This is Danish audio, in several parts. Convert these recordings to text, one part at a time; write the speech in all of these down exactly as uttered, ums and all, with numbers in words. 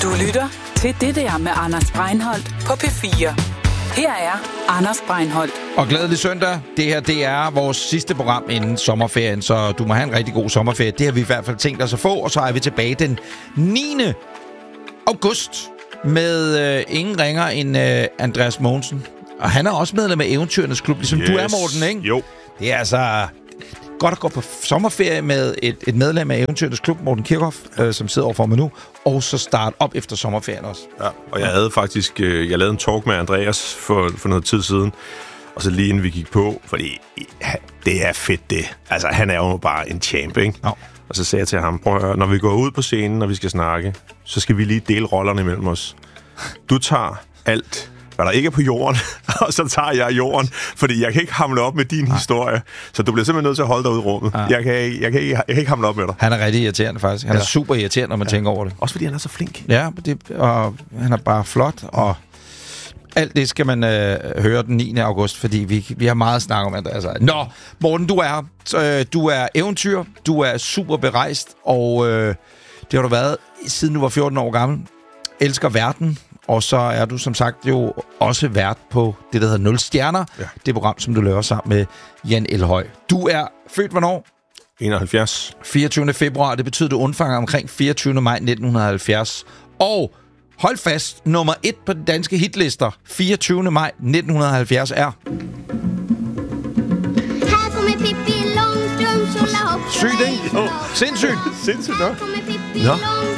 Du lytter til Det der med Anders Breinholt på P fire. Her er Anders Breinholt. Og glædelig søndag. Det her, det er vores sidste program inden sommerferien, så du må have en rigtig god sommerferie. Det har vi i hvert fald tænkt os at få, og så er vi tilbage den niende august med øh, ingen ringer end øh, Andreas Mogensen. Og han er også medlem af Eventyrernes Klub, ligesom yes. du er, Morten, ikke? Jo. Det er altså godt at gå på sommerferie med et, et medlem af Eventyrernes Klub, Morten Kirchhoff, øh, som sidder overfor mig nu, og så starte op efter sommerferien også. Ja, og jeg havde faktisk øh, jeg lavede en talk med Andreas for, for noget tid siden, og så lige inden vi gik på, fordi det er fedt det. Altså, han er jo bare en champ, ikke? Ja. Og så sagde jeg til ham, prøv at høre, når vi går ud på scenen, og vi skal snakke, så skal vi lige dele rollerne imellem os. Du tager alt, hvad der ikke er på jorden, og så tager jeg jorden, fordi jeg kan ikke hamle op med din Nej. historie. Så du bliver simpelthen nødt til at holde dig ude i rummet. Ja. Jeg, kan, jeg, kan ikke, jeg kan ikke hamle op med dig. Han er rigtig irriterende, faktisk. Han ja. er super irriterende, når man ja. tænker over det. Også fordi han er så flink. Ja, det, og han er bare flot, og alt det skal man øh, høre den niende august, fordi vi, vi har meget at snakke om. Altså. Nå, Morten, du er øh, du er eventyr, du er super berejst, og øh, det har du været, siden du var fjorten år gammel. Elsker verden, og så er du som sagt jo også vært på det, der hedder Nul Stjerner. Ja. Det program, som du laver sammen med Jan Elhøj. Du er født hvornår? enoghalvfjerds. fireogtyvende februar, det betyder, du undfanger omkring fireogtyvende maj nitten halvfjerds. Og hold fast, nummer et på de danske hitlister, fireogtyvende maj nitten halvfjerds er... Sygt, ikke? Oh. Sindssygt. Sindssygt, nå. Nå.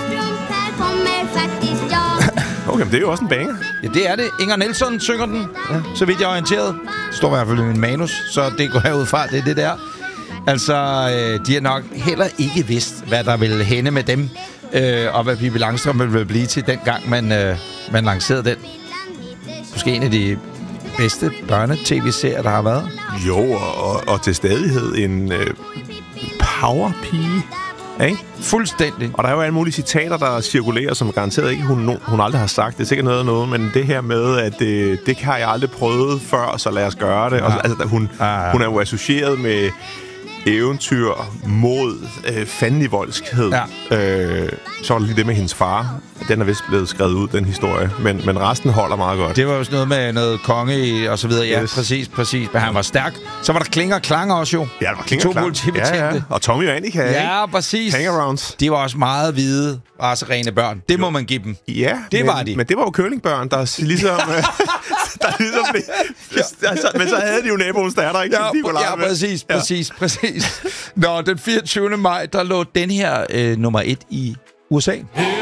Okay, men det er jo også en banger. Ja, det er det. Inger Nielsen synger den, ja. Så vidt jeg er orienteret. Det står i hvert fald i min manus, så det går herud fra, det er det der. Altså, øh, de har nok heller ikke vidst, hvad der ville hænde med dem, øh, og hvad Pippi Langstrømpe ville blive til, dengang man, øh, man lancerede den. Måske en af de bedste børne-tv-serier, der har været. Jo, og, og til stadighed en øh, powerpige. Ikke? Fuldstændig. Og der er jo alle mulige citater, der cirkulerer, som garanteret ikke hun, hun aldrig har sagt. Det er sikkert noget af noget, men det her med, at det, det kan jeg aldrig prøvet før, så lad os gøre det. Ja. Og, altså, hun, ja, ja. hun er jo associeret med eventyr mod øh, fandenivoldskhed. Ja. Øh, så var det lige det med hendes far. Den er vist blevet skrevet ud, den historie. Men, men resten holder meget godt. Det var jo sådan noget med noget konge og så videre. Ja, yes. præcis, præcis. Men han var stærk. Så var der Klinger og Klang også jo. Ja, der var Klinger og Klang. Ja, ja. Og Tommy og Annika. Ja, præcis. Hangarounds. De var også meget hvide, racerene børn. Det jo. må man give dem. Ja, det men, var de. Men det var jo curlingbørn, der ligesom... der ligesom blev, ja. altså, men så havde de jo naboens datter, ikke? Ja, de ja præcis, med. præcis, ja. præcis. Nå, den fireogtyvende maj, der lå den her øh, nummer et i U S A.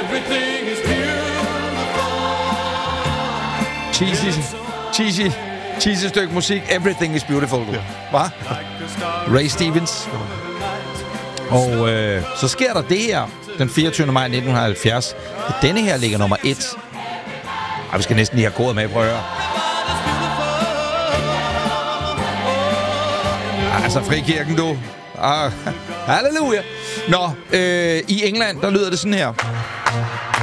Cheesy, cheesy, cheesy stykke musik. Everything is beautiful. Ja. Hva? Ray Stevens. Og øh, så sker der det her den fireogtyvende maj nitten halvfjerds. Denne her ligger nummer et. Ej, vi skal næsten lige have kodet med, prøv at høre. Altså, frikirken, du. Ah, halleluja. Nå, øh, i England, der lyder det sådan her.